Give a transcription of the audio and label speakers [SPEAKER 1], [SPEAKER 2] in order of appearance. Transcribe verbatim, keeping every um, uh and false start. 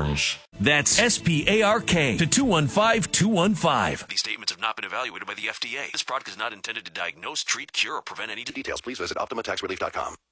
[SPEAKER 1] forms. That's S P A R K to two one five two one five.
[SPEAKER 2] These statements have not been evaluated by the F D A. This product is not intended to diagnose, treat, cure, or prevent any
[SPEAKER 3] Details, please visit Optima Tax Relief dot com.